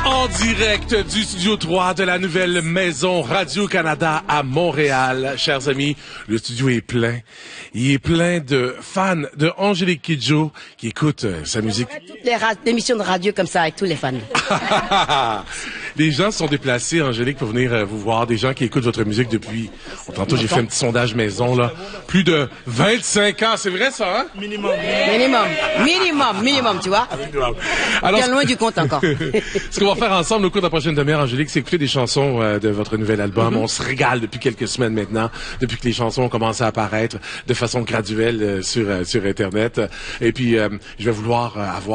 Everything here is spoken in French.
En direct du studio 3 de la nouvelle maison Radio-Canada à Montréal. Chers amis, le studio est plein. Il est plein de fans de Angélique Kidjo qui écoutent sa musique. Toutes les émissions de radio comme ça avec tous les fans. Les gens sont déplacés, Angélique, pour venir vous voir. Des gens qui écoutent votre musique depuis... Tantôt, j'ai fait un petit sondage maison, là. Plus de 25 ans. C'est vrai, ça, hein? Minimum, tu vois? Alors, bien loin du compte encore. Ce qu'on va faire ensemble au cours de la prochaine demi-heure, Angélique, c'est écouter des chansons de votre nouvel album. On se régale depuis quelques semaines maintenant, depuis que les chansons ont commencé à apparaître de façon graduelle sur Internet. Et puis, je vais vouloir avoir